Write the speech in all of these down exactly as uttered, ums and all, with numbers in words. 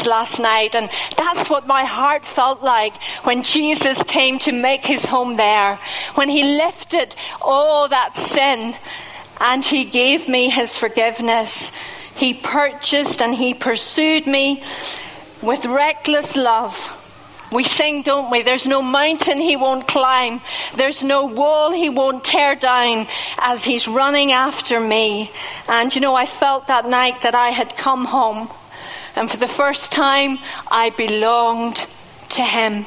cross last night, and that's what my heart felt like when Jesus came to make his home there, when he lifted all that sin and he gave me his forgiveness. He purchased and he pursued me with reckless love. We sing, don't we? There's no mountain he won't climb. There's no wall he won't tear down as he's running after me. And you know, I felt that night that I had come home. And for the first time, I belonged to him.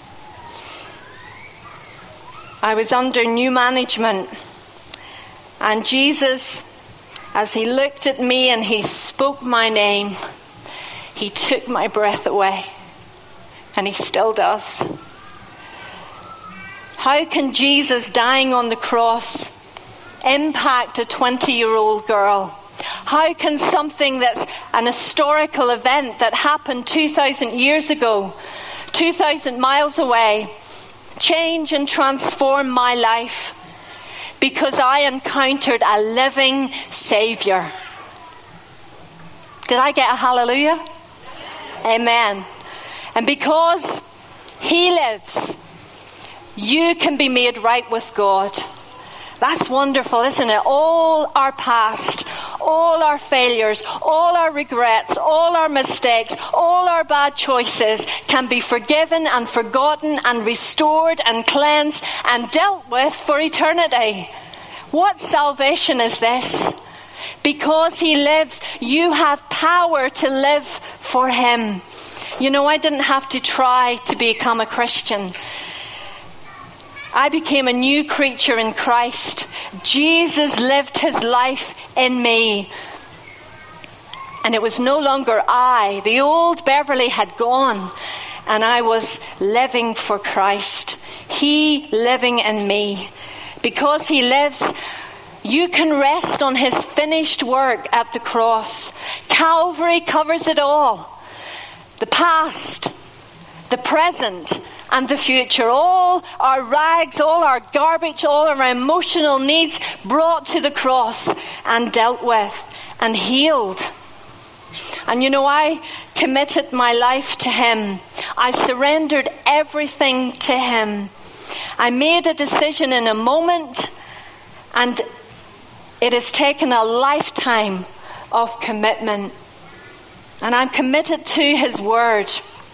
I was under new management. And Jesus, as he looked at me and he spoke my name, he took my breath away. And he still does. How can Jesus dying on the cross impact a twenty-year-old girl? How can something that's an historical event that happened two thousand years ago, two thousand miles away, change and transform my life? Because I encountered a living Savior. Did I get a hallelujah? Amen. And because he lives, you can be made right with God. That's wonderful, isn't it? All our past, all our failures, all our regrets, all our mistakes, all our bad choices can be forgiven and forgotten and restored and cleansed and dealt with for eternity. What salvation is this? Because he lives, you have power to live for him. You know, I didn't have to try to become a Christian. I became a new creature in Christ. Jesus lived his life in me. And it was no longer I. The old Beverly had gone. And I was living for Christ. He living in me. Because he lives, you can rest on his finished work at the cross. Calvary covers it all. The past, the present, and the future. All our rags, all our garbage, all our emotional needs brought to the cross and dealt with and healed. And you know, I committed my life to him. I surrendered everything to him. I made a decision in a moment, and it has taken a lifetime of commitment. And I'm committed to his word.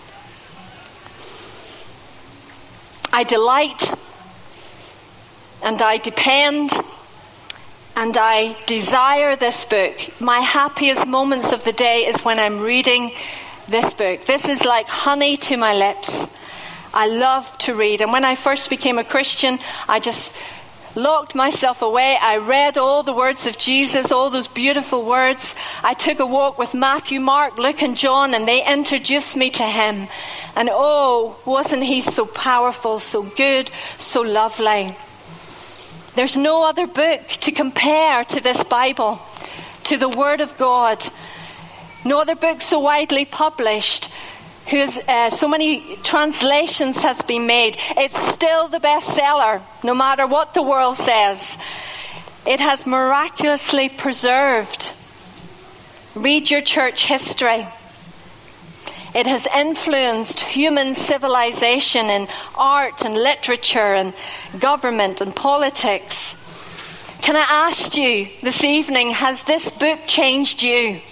I delight and I depend and I desire this book. My happiest moments of the day is when I'm reading this book. This is like honey to my lips. I love to read. And when I first became a Christian, I just locked myself away. I read all the words of Jesus, all those beautiful words. I took a walk with Matthew, Mark, Luke and John, and they introduced me to him. And oh, wasn't he so powerful, so good, so lovely. There's no other book to compare to this Bible, to the Word of God. No other book so widely published, whose uh, so many translations has been made. It's still the bestseller, no matter what the world says. It has miraculously preserved. Read your church history. It has influenced human civilization in art and literature and government and politics. Can I ask you this evening, has this book changed you?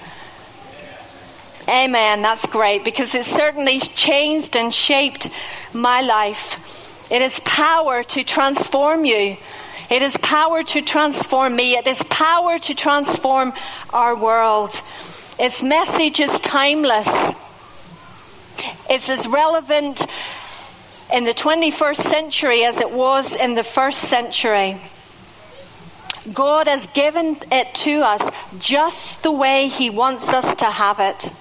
Amen, that's great, because it certainly changed and shaped my life. It has power to transform you. It has power to transform me. It has power to transform our world. Its message is timeless. It's as relevant in the twenty-first century as it was in the first century. God has given it to us just the way he wants us to have it.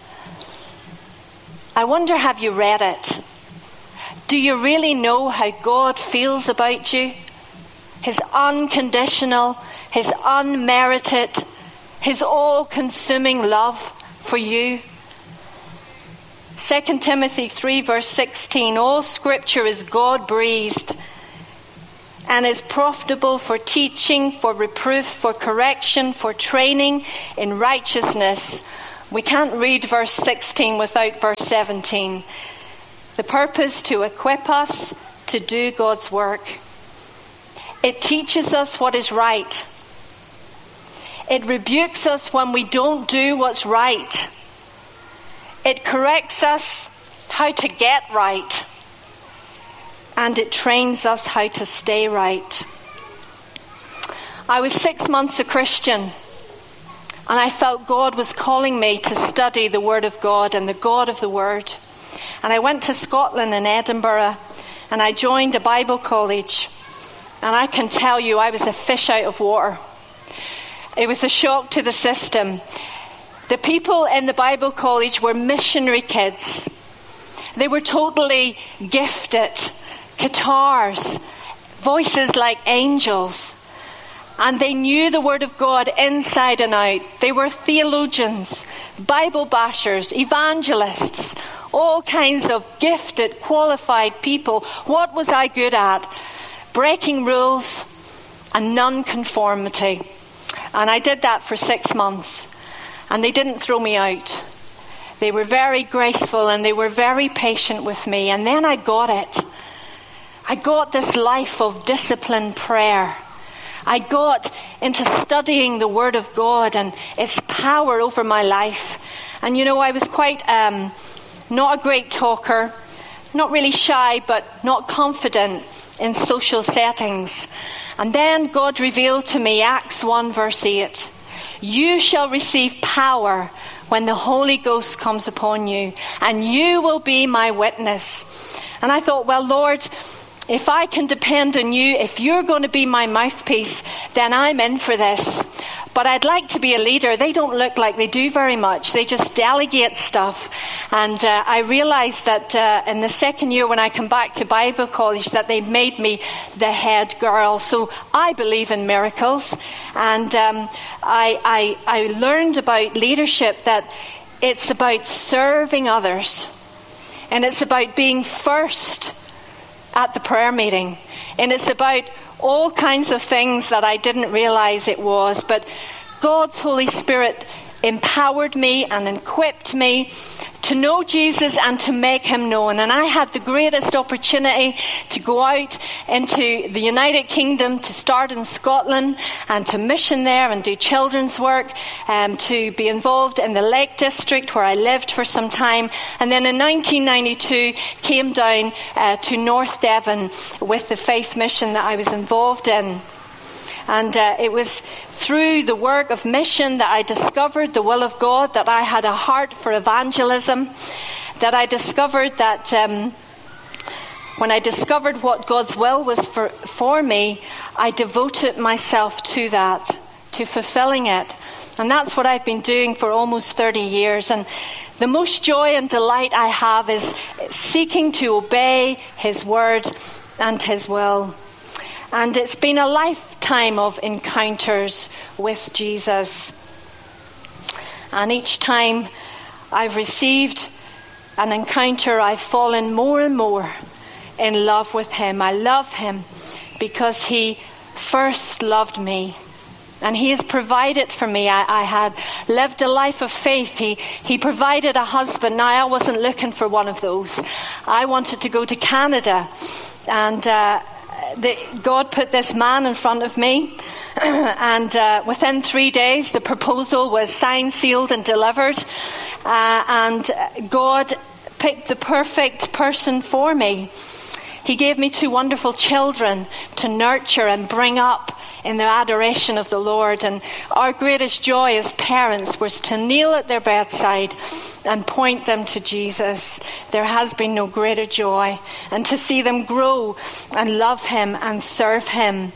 I wonder, have you read it? Do you really know how God feels about you? His unconditional, his unmerited, his all-consuming love for you. Second Timothy three verse sixteen, all scripture is God-breathed and is profitable for teaching, for reproof, for correction, for training in righteousness, We can't read verse sixteen without verse seventeen. The purpose to equip us to do God's work. It teaches us what is right. It rebukes us when we don't do what's right. It corrects us how to get right. And it trains us how to stay right. I was six months a Christian, and I felt God was calling me to study the Word of God and the God of the Word. And I went to Scotland in Edinburgh, and I joined a Bible college. And I can tell you, I was a fish out of water. It was a shock to the system. The people in the Bible college were missionary kids. They were totally gifted. Guitars, voices like angels. And they knew the Word of God inside and out. They were theologians, Bible bashers, evangelists, all kinds of gifted, qualified people. What was I good at? Breaking rules and non-conformity. And I did that for six months. And they didn't throw me out. They were very graceful and they were very patient with me. And then I got it. I got this life of disciplined prayer. I got into studying the Word of God and its power over my life. And you know, I was quite um, not a great talker, not really shy, but not confident in social settings. And then God revealed to me Acts one verse eight. You shall receive power when the Holy Ghost comes upon you, and you will be my witness. And I thought, well, Lord, if I can depend on you, if you're going to be my mouthpiece, then I'm in for this. But I'd like to be a leader. They don't look like they do very much. They just delegate stuff. And uh, I realized that uh, in the second year when I come back to Bible college that they made me the head girl. So I believe in miracles. And um, I, I, I learned about leadership that it's about serving others. And it's about being first at the prayer meeting. And it's about all kinds of things that I didn't realize it was. But God's Holy Spirit empowered me and equipped me to know Jesus and to make him known. And I had the greatest opportunity to go out into the United Kingdom, to start in Scotland and to mission there and do children's work, um, to be involved in the Lake District where I lived for some time. And then in nineteen ninety-two came down uh, to North Devon with the faith mission that I was involved in. And uh, it was through the work of mission that I discovered the will of God, that I had a heart for evangelism, that I discovered that um, when I discovered what God's will was for, for me, I devoted myself to that, to fulfilling it. And that's what I've been doing for almost thirty years. And the most joy and delight I have is seeking to obey his word and his will. And it's been a lifetime of encounters with Jesus. And each time I've received an encounter, I've fallen more and more in love with him. I love him because he first loved me. And he has provided for me. I, I had lived a life of faith. He, he provided a husband. Now, I wasn't looking for one of those. I wanted to go to Canada. And uh, the, God put this man in front of me. and uh, within three days, the proposal was signed, sealed, and delivered. Uh, and God picked the perfect person for me. He gave me two wonderful children to nurture and bring up in the adoration of the Lord. And our greatest joy as parents was to kneel at their bedside and point them to Jesus. There has been no greater joy. And to see them grow and love him and serve him.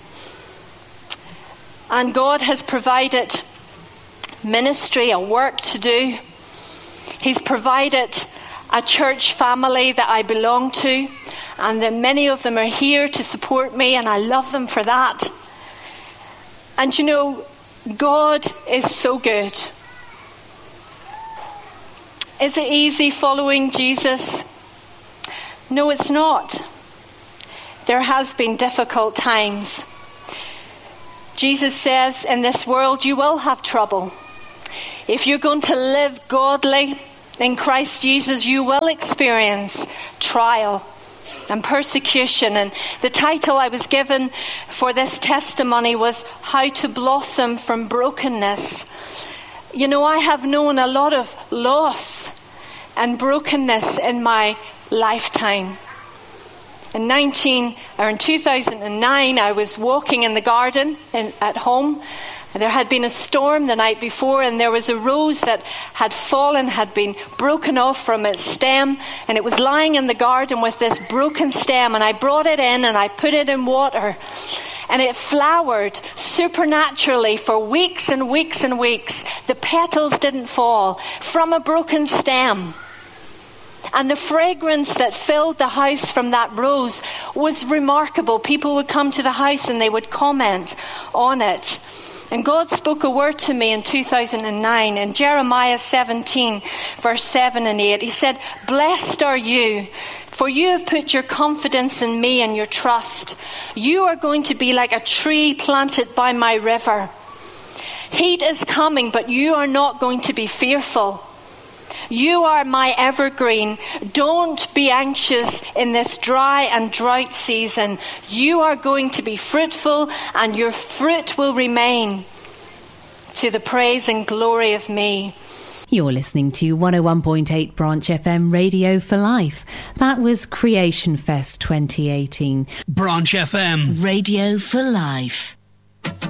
And God has provided ministry, a work to do. He's provided a church family that I belong to. And that many of them are here to support me, and I love them for that. And you know, God is so good. Is it easy following Jesus? No, it's not. There has been difficult times. Jesus says, in this world you will have trouble. if you're going to live godly in Christ Jesus, you will experience trial and persecution. And the title I was given for this testimony was How to Blossom from Brokenness. You know, I have known a lot of loss and brokenness in my lifetime. In nineteen or in two thousand nine, I was walking in the garden in, at home. There had been a storm the night before, and there was a rose that had fallen, had been broken off from its stem, and it was lying in the garden with this broken stem. And I brought it in and I put it in water, and it flowered supernaturally for weeks and weeks and weeks. The petals didn't fall from a broken stem. And the fragrance that filled the house from that rose was remarkable. People would come to the house and they would comment on it. And God spoke a word to me in two thousand nine in Jeremiah seventeen, verse seven and eight. He said, "Blessed are you, for you have put your confidence in me and your trust. You are going to be like a tree planted by my river. Heat is coming, but you are not going to be fearful. You are my evergreen. Don't be anxious in this dry and drought season. You are going to be fruitful, and your fruit will remain to the praise and glory of me." You're listening to one oh one point eight Branch F M Radio for Life. That was Creation Fest twenty eighteen. Branch F M Radio for Life.